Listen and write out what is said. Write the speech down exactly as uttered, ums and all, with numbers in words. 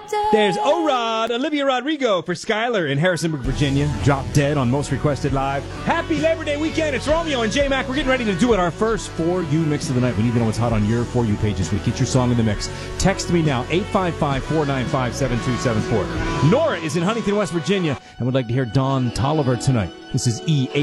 There's O-Rod, Olivia Rodrigo for Skylar in Harrisonburg, Virginia. Drop Dead on Most Requested Live. Happy Labor Day weekend. It's Romeo and J-Mac. We're getting ready to do it. Our first For You mix of the night. We need to know what's hot on your For You page this week. Get your song in the mix. Text me now, eight five five, four nine five, seven two seven four. Nora is in Huntington, West Virginia, and would like to hear Don Tolliver tonight. This is E eight.